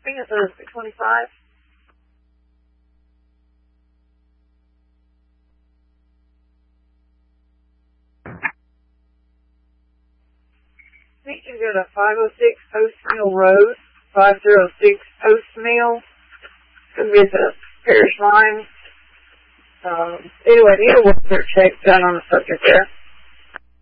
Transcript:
think it's a 625. I think you go to 506 Oatmeal Road, 506 Oatmeal. Could be the parish line. Anyway, the other work check done on the subject there.